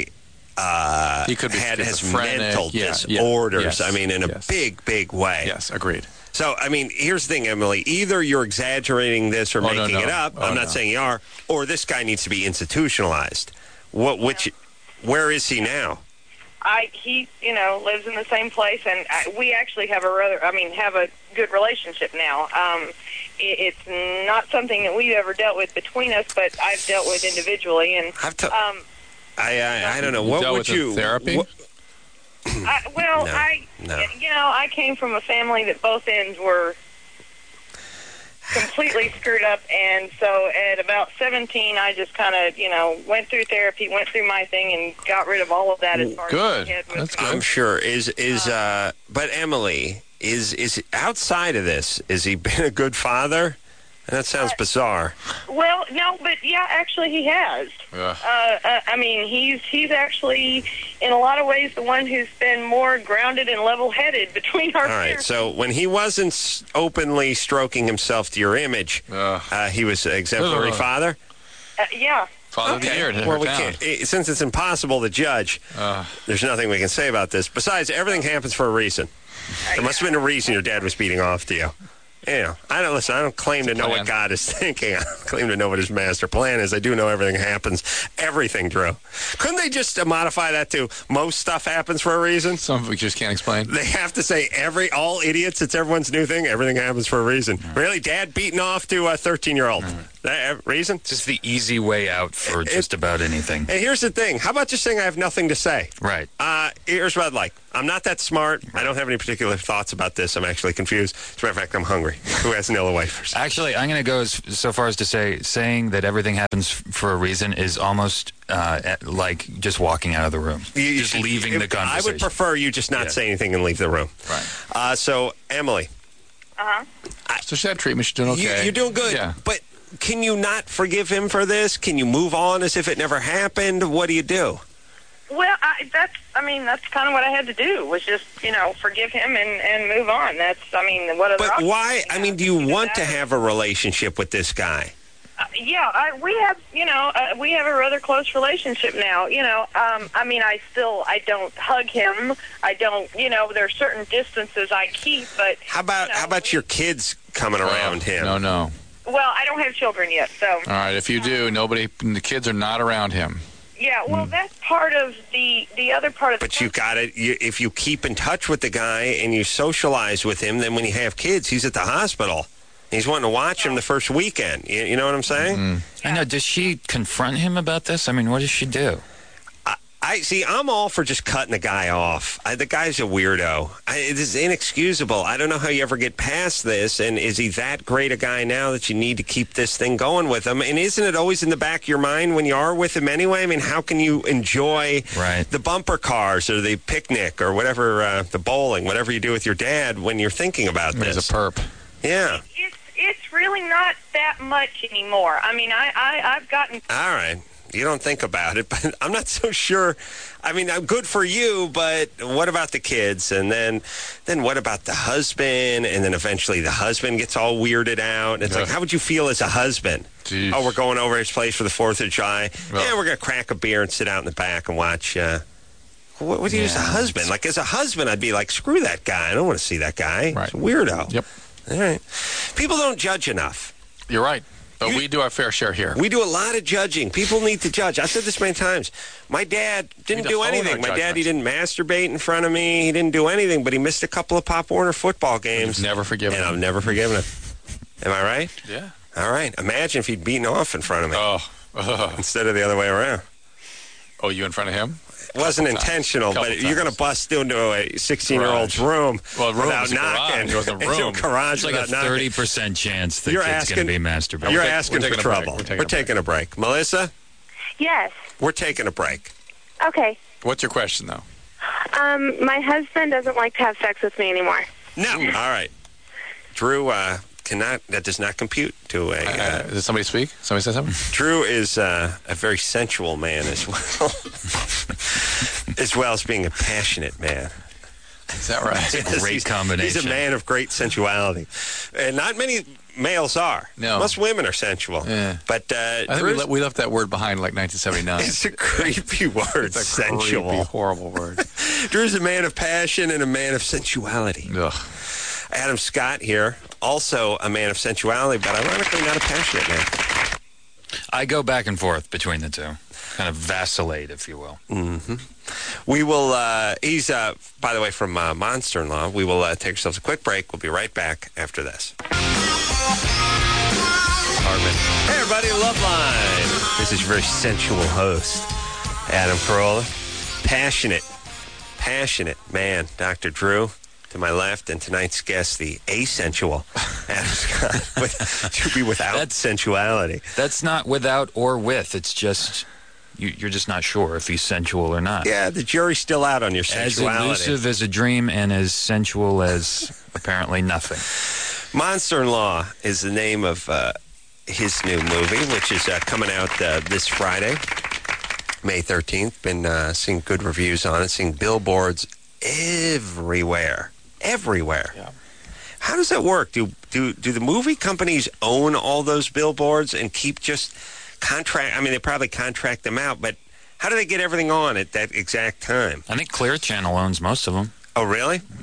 guy He could be has schizophrenic. mental Yeah, disorders. yes, I mean, in a yes. big way. Yes, agreed. So, I mean, here's the thing, Emily. Either you're exaggerating this or making it up. I'm not saying you are. Or this guy needs to be institutionalized. Where is he now? He lives in the same place, and we actually have a good relationship now. It's not something that we've ever dealt with between us, but I've dealt with individually, and I don't know. You What dealt would with you? in therapy? I came from a family that both ends were completely screwed up, and so at about 17, I just kind of, went through therapy, went through my thing, and got rid of all of that as far Good. as my head was That's concerned. I'm sure. But Emily, is outside of this, has he been a good father? And that sounds bizarre. Well, no, but yeah, actually he has. He's actually, in a lot of ways, the one who's been more grounded and level-headed between our All right, parents. so when he wasn't openly stroking himself to your image, he was an exemplary father? Yeah. Father of the Year. Well, we can't, since it's impossible to judge, there's nothing we can say about this. Besides, everything happens for a reason. There must have been a reason your dad was beating off to you. I don't claim to know what God is thinking. I don't claim to know what his master plan is. I do know everything happens. Everything, Drew. Couldn't they just modify that to most stuff happens for a reason? Some we just can't explain. They have to say all idiots, it's everyone's new thing. Everything happens for a reason. Really? Dad beating off to a 13-year-old. That reason? Just the easy way out for just about anything. And here's the thing. How about just saying I have nothing to say? Right. Here's what I'd like. I'm not that smart. I don't have any particular thoughts about this. I'm actually confused. As a matter of fact, I'm hungry. Who has Nilla wafers? Actually, I'm going to go so far as to say saying that everything happens for a reason is almost like just walking out of the room. Just leaving the conversation. I would prefer you just not say anything and leave the room. Right. So, Emily. Uh-huh. So she had treatment. She's doing okay. You're doing good. Yeah. But can you not forgive him for this? Can you move on as if it never happened? What do you do? Well, that's kind of what I had to do was just, forgive him and move on. What other But options? why? Do you want to have a relationship with this guy? We have a rather close relationship now. I don't hug him. I don't, there are certain distances I keep, but... How about your kids coming around him? No. Well, I don't have children yet, so... All right, if you do, the kids are not around him. Yeah, well, that's part of the other part of the... But you got it. If you keep in touch with the guy and you socialize with him, then when you have kids, he's at the hospital. He's wanting to watch him the first weekend. You know what I'm saying? Mm-hmm. I know. Does she confront him about this? What does she do? I'm all for just cutting the guy off. The guy's a weirdo. It is inexcusable. I don't know how you ever get past this, and is he that great a guy now that you need to keep this thing going with him? And isn't it always in the back of your mind when you are with him anyway? How can you enjoy the bumper cars or the picnic or whatever, the bowling, whatever you do with your dad when you're thinking about this? He's a perp. Yeah. It's really not that much anymore. I've gotten... All right. You don't think about it, but I'm not so sure. I'm good for you, but what about the kids? And then what about the husband? And then eventually the husband gets all weirded out. It's like, how would you feel as a husband? Jeez. Oh, we're going over his place for the 4th of July. Yeah, we're going to crack a beer and sit out in the back and watch... what do you as a husband? Like, as a husband, I'd be like, screw that guy. I don't want to see that guy. Right. He's a weirdo. Yep. All right. People don't judge enough. You're right. But we do our fair share here. We do a lot of judging. People need to judge. I've said this many times. My dad didn't do anything. My dad, he didn't masturbate in front of me. He didn't do anything, but he missed a couple of Pop Warner football games. You've never forgiven him. And I've never forgiven him. Am I right? Yeah. All right. Imagine if he'd beaten off in front of me. Oh. Instead of the other way around. Oh, you in front of him? It wasn't intentional, but you're going to bust into a 16-year-old's room without knocking. It was a room. Garage It's like a 30% chance the kid's going to be masturbating. You're asking for trouble. We're taking a break. Melissa? Yes. We're taking a break. Okay. What's your question, though? My husband doesn't like to have sex with me anymore. No. All right. Drew that does not compute to a... Did somebody speak? Somebody say something? Drew is a very sensual man as well. As well as being a passionate man. Is that right? It's a great combination. He's a man of great sensuality. And not many males are. No. Most women are sensual. Yeah. But I think we left that word behind like 1979. It's a creepy word, it's a sensual. Creepy, horrible word. Drew's a man of passion and a man of sensuality. Ugh. Adam Scott here, also a man of sensuality, but ironically not a passionate man. I go back and forth between the two. Kind of vacillate, if you will. Mm-hmm. We will, he's, by the way, from Monster in Law. We will take ourselves a quick break. We'll be right back after this. Hey, everybody, Love Line. This is your very sensual host, Adam Carolla. Passionate man, Dr. Drew. To my left, and tonight's guest, the asensual Adam Scott, to be without sensuality. That's not without or with. It's just you're just not sure if he's sensual or not. Yeah, the jury's still out on your sensuality. As elusive as a dream and as sensual as apparently nothing. Monster in Law is the name of his new movie, which is coming out this Friday, May 13th. Been seeing good reviews on it, seeing billboards everywhere. Yeah. How does that work? Do the movie companies own all those billboards and keep just contract? I mean, they probably contract them out, but how do they get everything on at that exact time? I think Clear Channel owns most of them. Oh, really? Mm-hmm.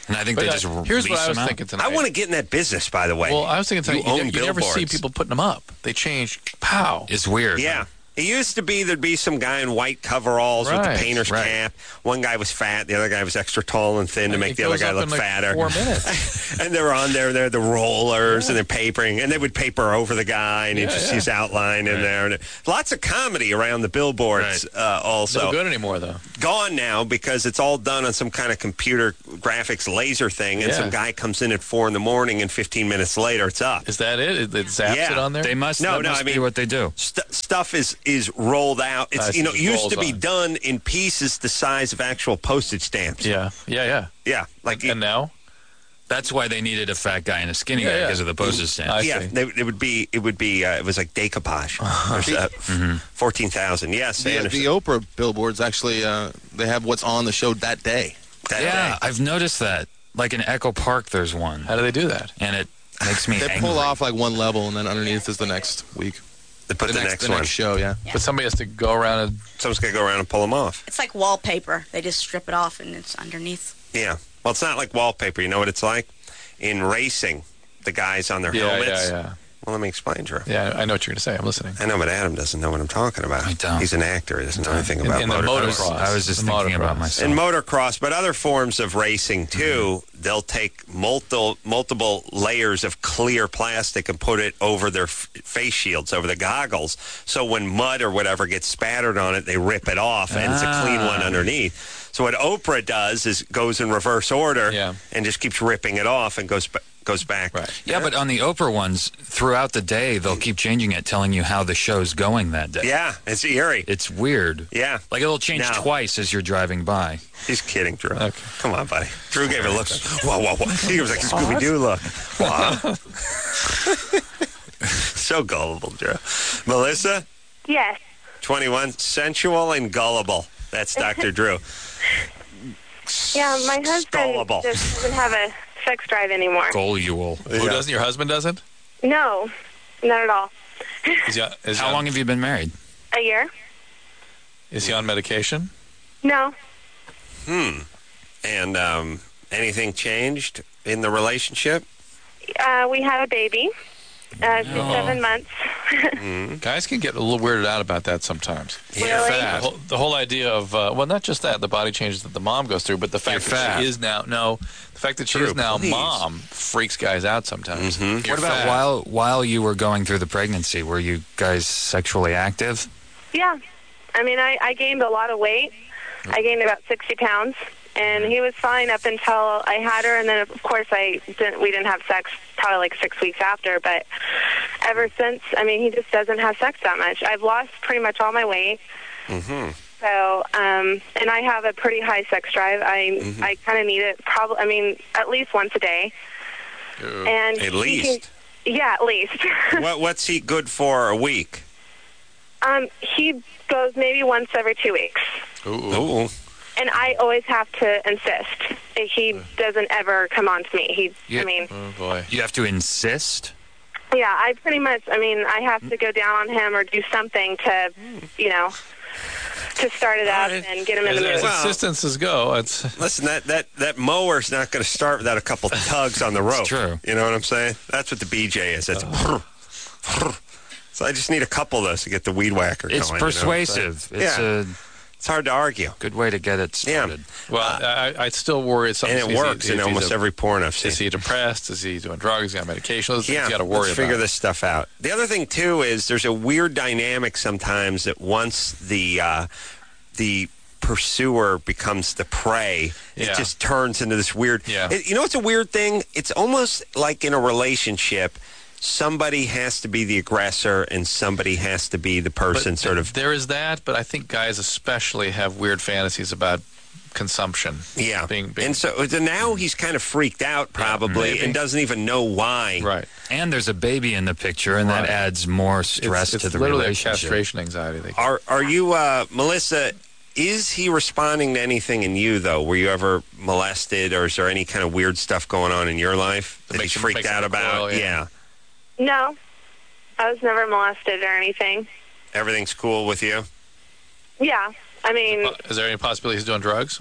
And I think they just here's release what I was them out. thinking tonight. I want to get in that business, by the way. Well, I was thinking tonight, You own you never see billboards. people putting them up. They change. Pow. It's weird. Yeah. It used to be there'd be some guy in white coveralls with the Right, painter's right. cap. One guy was fat, the other guy was extra tall and thin to make It the other goes guy up look in like fatter. 4 minutes. And they were on there, they're the rollers, and they're papering, and they would paper over the guy, and you just see his outline in there. And lots of comedy around the billboards also. No good anymore, though. Gone now because it's all done on some kind of computer graphics laser thing, and Yeah. some guy comes in at 4 a.m, and 15 minutes later it's up. Is that it? It zaps Yeah. it on there? They must, No, that no, must I be mean- what they do. Stuff is rolled out. It's see, it just used rolls to be on. done in pieces the size of actual postage stamps. Yeah. Yeah, like And now? That's why they needed a fat guy and a skinny Yeah, guy yeah. because of the postage stamp. I yeah, see. it would be it was like decoupage. There's 14,000. Yes, The Anderson. Oprah billboards actually, they have what's on the show that day. That Yeah, day. I've noticed that. Like in Echo Park, there's one, How do they do that? and it makes me They angry. pull off like one level, and then underneath is the next week. They put the next the one. next show, yeah. But somebody has to go around and... Someone's got to go around and pull them off. It's like wallpaper. They just strip it off and it's underneath. Yeah. Well, it's not like wallpaper. You know what it's like? In racing, the guys on their helmets. Yeah. Well, let me explain, Drew. Yeah, I know what you're going to say. I'm listening. I know, but Adam doesn't know what I'm talking about. I don't. He's an actor. He doesn't know anything about in the motocross. motocross. I was just The thinking about motocross. myself. In motocross, but other forms of racing too, they'll take multiple layers of clear plastic and put it over their face shields, over the goggles. So when mud or whatever gets spattered on it, they rip it off, and it's a clean one underneath. So what Oprah does is goes in reverse order and just keeps ripping it off and goes back. Right. Yeah, but on the Oprah ones, throughout the day, they'll keep changing it, telling you how the show's going that day. Yeah, it's eerie. It's weird. Yeah. Like it'll change No. twice as you're driving by. He's kidding, Drew. Okay. Come on, buddy. Drew gave a look. Whoa. He was like a Scooby-Doo look. Wow. So gullible, Drew. Melissa, Yes. 21, sensual and gullible. That's Dr. Drew. Yeah, my husband Gullible. just doesn't have a sex drive anymore. Gullible. Who doesn't? Your husband doesn't? No, not at all. How long have you been married? A year? Is he on medication? No. And anything changed in the relationship? We had a baby. She's 7 months. Guys can get a little weirded out about that sometimes. Really? The whole idea of, well, not just that, the body changes that the mom goes through, but the fact that she is now, the fact that she is now mom freaks guys out sometimes. What about while you were going through the pregnancy? Were you guys sexually active? Yeah. I mean, I gained a lot of weight. I gained about 60 pounds. And he was fine up until I had her, and then of course we didn't have sex probably like 6 weeks after. But ever since, I mean, he just doesn't have sex that much. I've lost pretty much all my weight. So, and I have a pretty high sex drive. I kind of need it probably. I mean, at least once a day. And At least? Yeah, at least. What's he good for a week? He goes maybe once every 2 weeks. Ooh. And I always have to insist. He doesn't ever come on to me. Yeah. I mean, Oh, boy. You have to insist? yeah, I pretty much, I mean, I have to go down on him or do something to, to start it up and get him in the As mood. insistences go, Listen, that mower's not going to start without a couple tugs on the rope. It's true. You know what I'm saying? That's what the BJ is. That's so I just need a couple of those to get the weed whacker It's going. persuasive. You know? It's a it's hard to argue. good way to get it started. well, I still worry. And it works in almost every porn I've seen. Is he depressed? Is he doing drugs? Is he on medication? Those things Yeah, you got to worry let's about. figure this stuff out. The other thing too is there's a weird dynamic sometimes that once the pursuer becomes the prey, Yeah. it just turns into this weird. Yeah. You know what's a weird thing? It's almost like in a relationship, somebody has to be the aggressor and somebody has to be the person But sort of. There is that, but I think guys especially have weird fantasies about consumption. Yeah, Being and so now he's kind of freaked out probably maybe. and doesn't even know why. right. And there's a baby in the picture, and that Right. adds more stress It's to the literally relationship. a castration anxiety. Are you Melissa? Is he responding to anything in you though? Were you ever molested, or is there any kind of weird stuff going on in your life that he's freaked out about? Yeah, No, I was never molested or anything. everything's cool with you. Yeah, I mean, Is there any possibility he's doing drugs?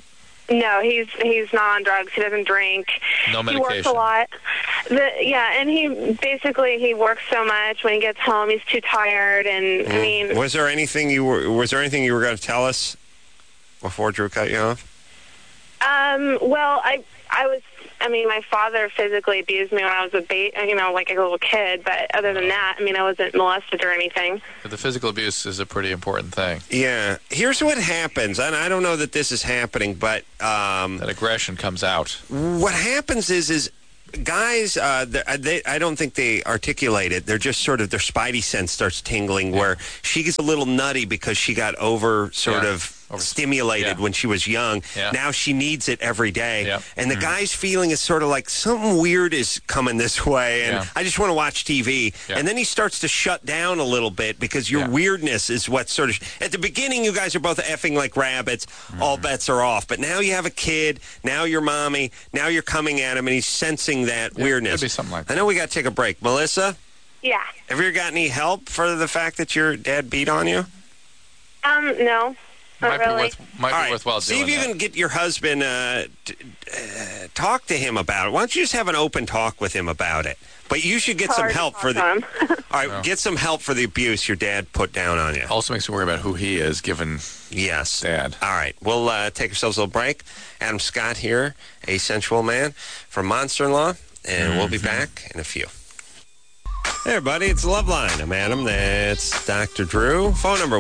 No, he's not on drugs. He doesn't drink. No He works medication. a lot. And he works so much. When he gets home, he's too tired. And I mean, Was there anything you were going to tell us before Drew cut you off? well, my father physically abused me when I was like a little kid. But other than that, I wasn't molested or anything. But the physical abuse is a pretty important thing. Yeah. Here's what happens, and I don't know that this is happening, but that aggression comes out. What happens is guys, I don't think they articulate it. They're just sort of, their spidey sense starts tingling where she gets a little nutty because she got stimulated when she was young. Yeah. Now she needs it every day. Yep. And the guy's feeling is sort of like something weird is coming this way, and I just want to watch TV. Yeah. And then he starts to shut down a little bit because your weirdness is what sort of... At the beginning, you guys are both effing like rabbits. All bets are off. But now you have a kid. Now you're mommy. Now you're coming at him, and he's sensing that weirdness. Could be something like that. I know we got to take a break. Melissa? Yeah. Have you ever got any help for the fact that your dad beat on you? No. Might really. be worthwhile See doing if you that. can get your husband talk to him about it. Why don't you just have an open talk with him about it? But you should get some help for the... All right, get some help for the abuse your dad put down on you. Also makes me worry about who he is, given dad. All right, we'll take ourselves a little break. Adam Scott here, a sensual man from Monster-in-Law, and we'll be back in a few. Hey, everybody, it's Loveline. I'm Adam. That's Dr. Drew. Phone number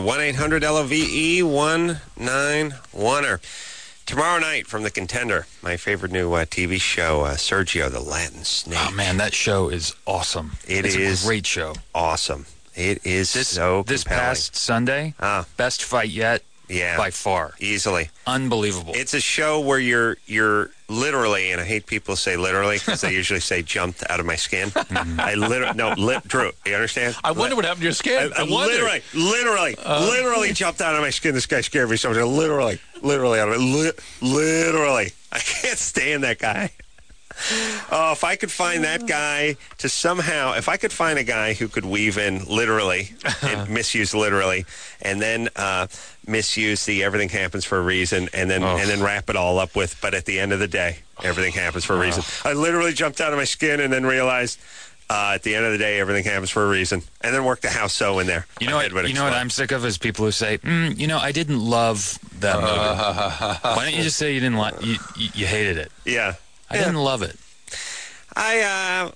1-800-LOVE-191er. Tomorrow night from The Contender, my favorite new TV show, Sergio the Latin Snake. Oh, man, that show is awesome. It's a great show. Awesome. It is so This compelling. past Sunday, best fight yet, by far. Easily. Unbelievable. It's a show where you're literally, and I hate people say literally because they usually say jumped out of my skin. I literally, Drew, you understand? I wonder what happened to your skin. I literally jumped out of my skin. This guy scared me so much. Literally out of it. Literally. I can't stand that guy. Oh, if I could find that guy to somehow, if I could find a guy who could weave in literally and misuse literally, and then misuse the everything happens for a reason, and then wrap it all up with, but at the end of the day, everything happens for a reason. I literally jumped out of my skin and then realized at the end of the day, everything happens for a reason, and then worked the house so in there. You know what I'm sick of is people who say, I didn't love that movie. Why don't you just say you didn't like, you hated it? Yeah. I didn't love it. I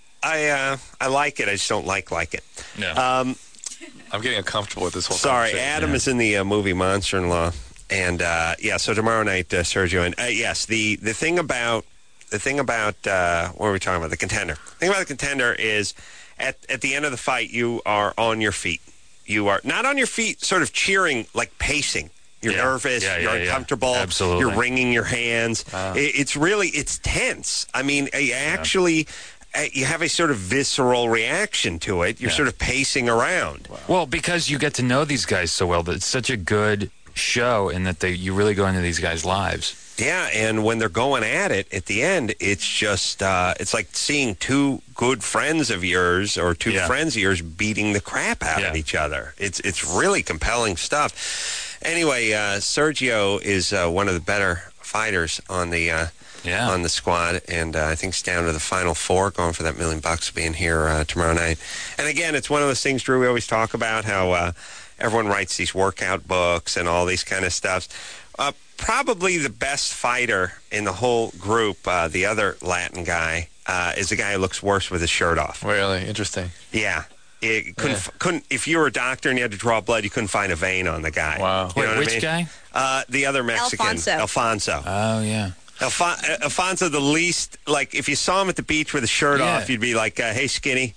like it. I just don't like it. Yeah. I'm getting uncomfortable with this whole Sorry, conversation. Adam is in the movie Monster-in-Law, and so tomorrow night, Sergio, and yes, the thing about what are we talking about? The Contender. The thing about The Contender is at the end of the fight, you are on your feet. You are not on your feet, sort of cheering, like pacing. You're nervous. You're uncomfortable. Yeah. Absolutely. You're wringing your hands. It's tense. I mean, you have a sort of visceral reaction to it. You're sort of pacing around. Well, because you get to know these guys so well. That it's such a good show in that you really go into these guys' lives. Yeah, and when they're going at it at the end, it's just it's like seeing two good friends of yours or two friends of yours beating the crap out of each other. It's really compelling stuff. Anyway, Sergio is one of the better fighters on the squad, and I think he's down to the final four, going for that $1 million being here tomorrow night. And again, it's one of those things, Drew, we always talk about how everyone writes these workout books and all these kind of stuff. Probably the best fighter in the whole group, the other Latin guy, is the guy who looks worse with his shirt off. Really? Interesting. Yeah. It couldn't. If you were a doctor and you had to draw blood, you couldn't find a vein on the guy. Wow. You know what Which I mean? guy? The other Mexican, Alfonso. Oh yeah. Alfonso, the least, like, if you saw him at the beach with his shirt off, you'd be like, hey, skinny,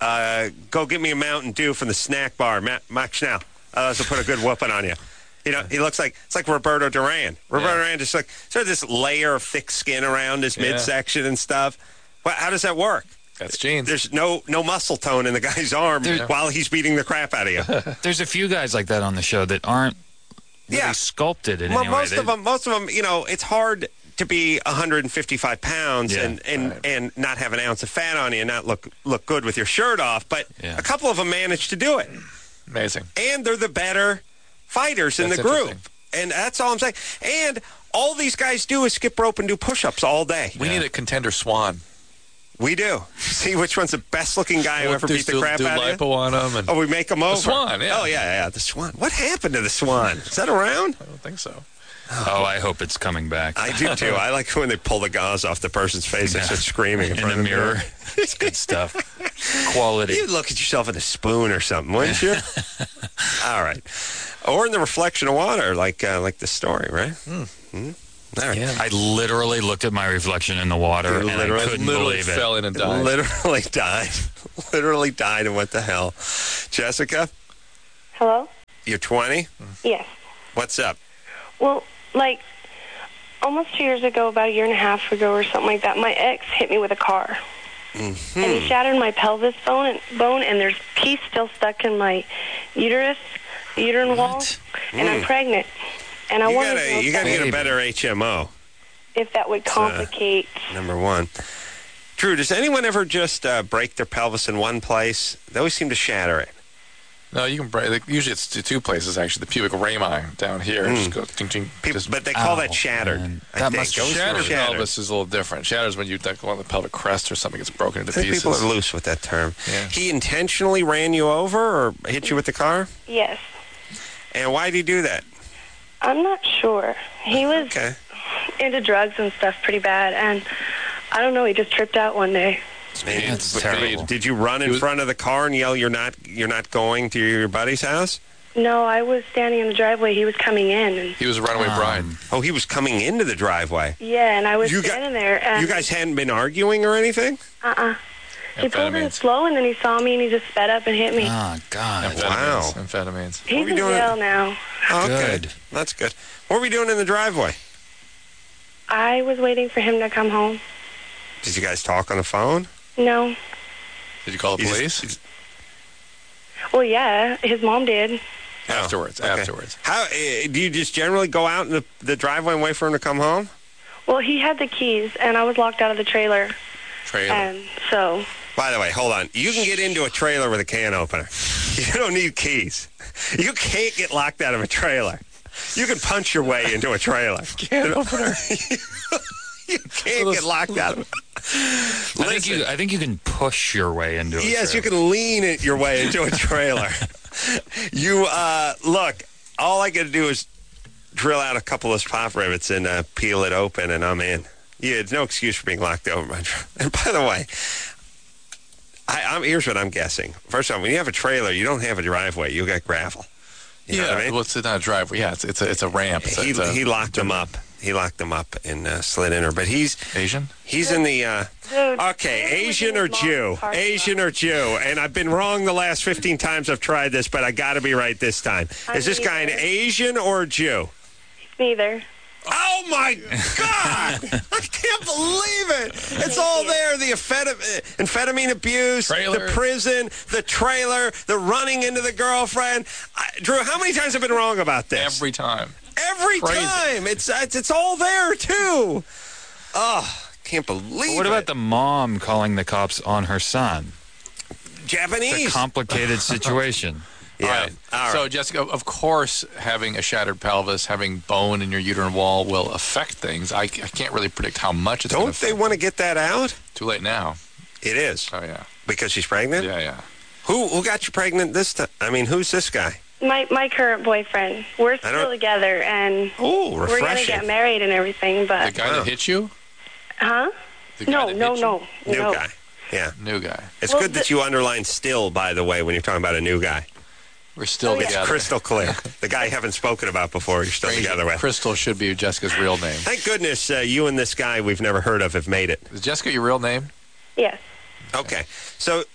go get me a Mountain Dew from the snack bar. Max Schnell. This will put a good whooping on you. You know, he looks like, it's like Roberto Duran. Roberto Duran just like, sort of this layer of thick skin around his midsection and stuff. Well, how does that work? That's genes. There's no muscle tone in the guy's arm while he's beating the crap out of you. There's a few guys like that on the show that aren't really sculpted in any way. Most of them, it's hard to be 155 pounds and not have an ounce of fat on you and not look good with your shirt off. But a couple of them managed to do it. Amazing. And they're the better fighters in the group. And that's all I'm saying. And All these guys do is skip rope and do push-ups all day. We need a contender swan. We do. See which one's the best-looking guy who ever beat the crap out of you? Do lipo on him. And we make him over. The swan, yeah. Oh, yeah, the swan. What happened to the swan? Is that around? I don't think so. Oh, I hope it's coming back. I do, too. I like when they pull the gauze off the person's face and start screaming in front the of mirror. It's good stuff. Quality. You'd look at yourself in a spoon or something, wouldn't you? All right. Or in the reflection of water, like the story, right? All right. Yeah. I literally looked at my reflection in the water and I couldn't believe it. Fell in and died. Literally died. Literally died, and what the hell? Jessica? Hello? You're 20? Yes. What's up? Well, like, almost 2 years ago, about a year and a half ago or something like that, my ex hit me with a car. Mm-hmm. And he shattered my pelvis bone, and there's piece still stuck in my uterus, the uterine wall, and I'm pregnant. And I wanted to know you got to get a better HMO. if that would complicate. Number one. Drew, does anyone ever just break their pelvis in one place? They always seem to shatter it. No, you can break. Usually it's two places, actually. The pubic rami down here. Just go ting, ting, but they call that shattered. Shattered pelvis is a little different. Shatters when you go on the pelvic crest or something gets broken into pieces. People are loose with that term. Yeah. He intentionally ran you over or hit you with the car? Yes. And why did he do that? I'm not sure. He was into drugs and stuff pretty bad, and I don't know, he just tripped out one day. Man, it's terrible. Did you run in front of the car and yell, "You're not going to your buddy's house"? No, I was standing in the driveway. He was coming in. And he was a runaway bride. Oh, he was coming into the driveway. Yeah, and I was standing there. And you guys hadn't been arguing or anything? He pulled in slow, and then he saw me, and he just sped up and hit me. Oh, God. Wow. Amphetamines. He's in jail now. Oh, okay. That's good. What were we doing in the driveway? I was waiting for him to come home. Did you guys talk on the phone? No. Did you call the police? Well, yeah, his mom did. Afterwards. How do you just generally go out in the driveway and wait for him to come home? Well, he had the keys, and I was locked out of the trailer. And so... By the way, hold on. You can get into a trailer with a can opener. You don't need keys. You can't get locked out of a trailer. You can punch your way into a trailer. Can opener. You can't get locked out of it. I think you can push your way into it. Yes, you can lean your way into a trailer. You look, all I got to do is drill out a couple of spot rivets and peel it open, and I'm in. Yeah, there's no excuse for being locked over my trailer. And by the way, here's what I'm guessing. First of all, when you have a trailer, you don't have a driveway. You got gravel. You know what I mean? Well, it's not a driveway. Yeah, it's a ramp. He locked them up. He locked them up and slid in her. But he's Asian. He's in the Asian or Jew, Asian or Jew. And I've been wrong the last 15 times I've tried this, but I got to be right this time. Is this guy an Asian or a Jew? Neither. Oh, my God! I can't believe it! It's all there. The amphetamine abuse, the prison, the trailer, the running into the girlfriend. Drew, how many times have I been wrong about this? Every time. Every time. It's all there, too. Oh, can't believe it. What about the mom calling the cops on her son? Japanese. It's a complicated situation. Yeah. All right. So, Jessica, of course, having a shattered pelvis, having bone in your uterine wall will affect things. I can't really predict how much it's going to affect. Don't they want to get that out? Too late now. It is. Oh, yeah. Because she's pregnant? Yeah. Who got you pregnant this time? I mean, who's this guy? My current boyfriend. We're still together, and we're going to get married and everything, but... The guy that hit you? Huh? No. New guy. Yeah. New guy. It's good that you underline still, by the way, when you're talking about a new guy. We're still together. It's crystal clear. The guy you haven't spoken about before, you're still together with. Crystal should be Jessica's real name. Thank goodness you and this guy we've never heard of have made it. Is Jessica your real name? Yes. Okay. So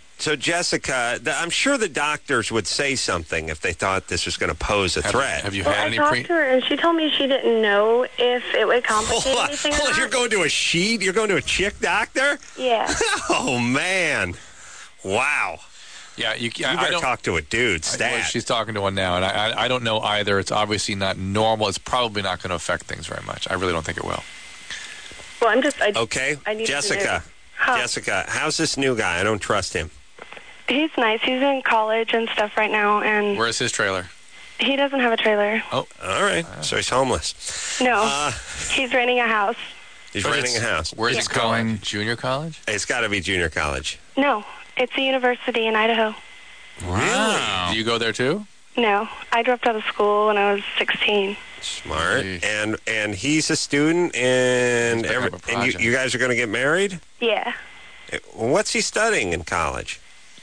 Jessica, I'm sure the doctors would say something if they thought this was going to pose a threat. Have you had any I talked to her, and she told me she didn't know if it would complicate anything or not. You're going to a sheet? You're going to a chick doctor? Yeah. Oh, man. Wow. Yeah, you better talk to a dude, stat. She's talking to one now, and I don't know either. It's obviously not normal. It's probably not going to affect things very much. I really don't think it will. Well, I'm just... Okay, Jessica. Jessica, how's this new guy? I don't trust him. He's nice. He's in college and stuff right now, and... Where's his trailer? He doesn't have a trailer. Oh, all right. So he's homeless. No, he's renting a house. He's But renting a house. Where's He's he going? going- Junior college? It's got to be junior college. No, it's a university in Idaho. Wow. Do you go there too? No, I dropped out of school when I was 16. Smart. Jeez. And he's a student, and He's picking up a and you project. guys are going to get married? Yeah, What's he studying in college?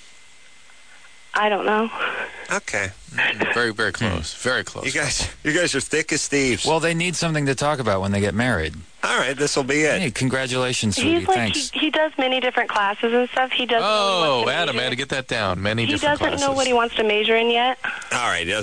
I don't know. Okay. Very, very close. Very close. You guys are thick as thieves. Well, they need something to talk about when they get married. all right, this will be it. Hey, congratulations, sweetie. He's like Thanks. he does many different classes and stuff. He doesn't. Oh, really want to Adam, major. had to get that down. Many He different doesn't classes. know what he wants to major in yet. All right,